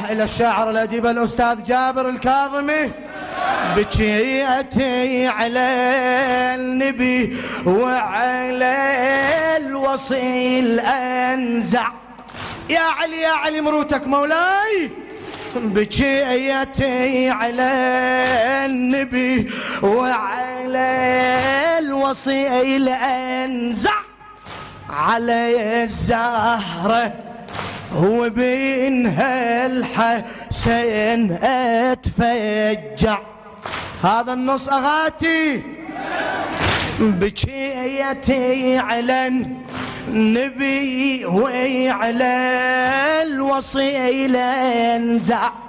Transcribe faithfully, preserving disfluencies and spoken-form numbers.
الله إلى الشاعر الأديب الأستاذ جابر الكاظمي. بكيتي على النبي وعلى الوصي الأنزع، يا علي يا علي مروتك مولاي. بكيتي على النبي وعلى الوصي الأنزع، على الزهرة وبينها الحسين اتفجع. هذا النص اغاتي. بكيتي على النبي وعلى الوصي الانزع،